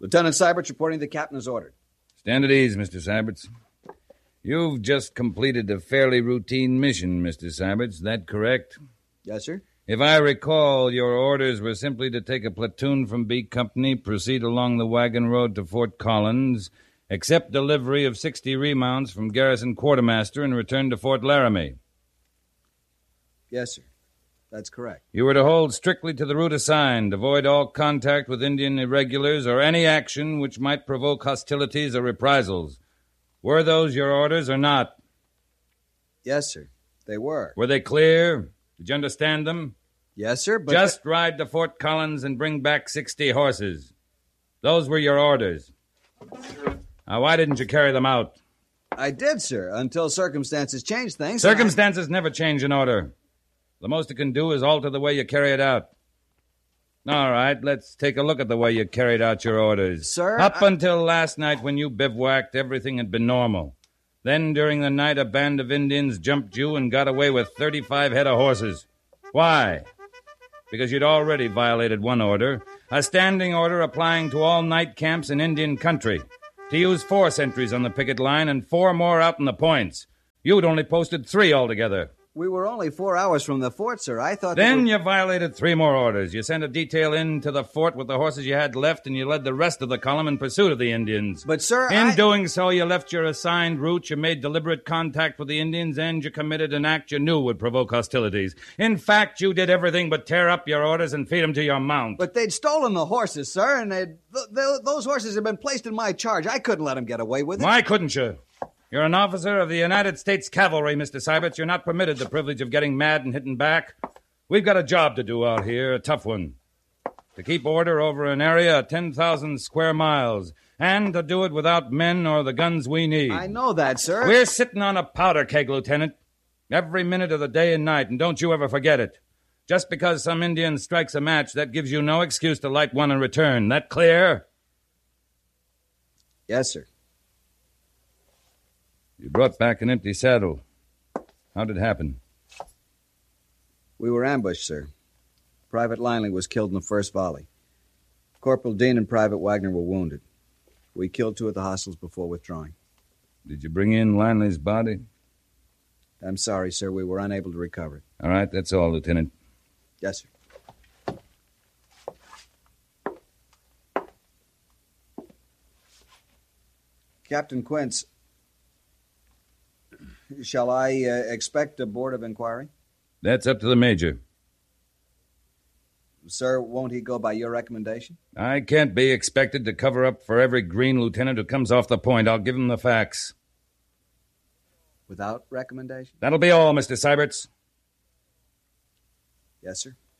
Lieutenant Syberts reporting the captain has ordered. Stand at ease, Mr. Syberts. You've just completed a fairly routine mission, Mr. Syberts. That correct? Yes, sir. If I recall, your orders were simply to take a platoon from B Company, proceed along the wagon road to Fort Collins, accept delivery of 60 remounts from Garrison Quartermaster, and return to Fort Laramie. Yes, sir. That's correct. You were to hold strictly to the route assigned, avoid all contact with Indian irregulars or any action which might provoke hostilities or reprisals. Were those your orders or not? Yes, sir. They were. Were they clear? Did you understand them? Yes, sir, but... Just ride to Fort Collins and bring back 60 horses. Those were your orders. Now, why didn't you carry them out? I did, sir, until circumstances changed things. Circumstances never change an order. The most you can do is alter the way you carry it out. All right, let's take a look at the way you carried out your orders. Sir, Up until last night when you bivouacked, everything had been normal. Then, during the night, a band of Indians jumped you and got away with 35 head of horses. Why? Because you'd already violated one order, a standing order applying to all night camps in Indian country, to use 4 sentries on the picket line and 4 more out in the points. You'd only posted 3 altogether. We were only 4 hours from the fort, sir. I thought... Then you violated 3 more orders. You sent a detail into the fort with the horses you had left, and you led the rest of the column in pursuit of the Indians. But, sir, In doing so, you left your assigned route, you made deliberate contact with the Indians, and you committed an act you knew would provoke hostilities. In fact, you did everything but tear up your orders and feed them to your mount. But they'd stolen the horses, sir, and those horses had been placed in my charge. I couldn't let them get away with it. Why couldn't you? You're an officer of the United States Cavalry, Mr. Syberts. You're not permitted the privilege of getting mad and hitting back. We've got a job to do out here, a tough one. To keep order over an area of 10,000 square miles, and to do it without men or the guns we need. I know that, sir. We're sitting on a powder keg, Lieutenant, every minute of the day and night, and don't you ever forget it. Just because some Indian strikes a match, that gives you no excuse to light one in return. That clear? Yes, sir. You brought back an empty saddle. How did it happen? We were ambushed, sir. Private Linley was killed in the first volley. Corporal Dean and Private Wagner were wounded. We killed 2 of the hostiles before withdrawing. Did you bring in Linley's body? I'm sorry, sir. We were unable to recover it. All right, that's all, Lieutenant. Yes, sir. Captain Quince, shall I expect a board of inquiry? That's up to the Major. Sir, won't he go by your recommendation? I can't be expected to cover up for every green lieutenant who comes off the point. I'll give him the facts. Without recommendation? That'll be all, Mr. Syberts. Yes, sir.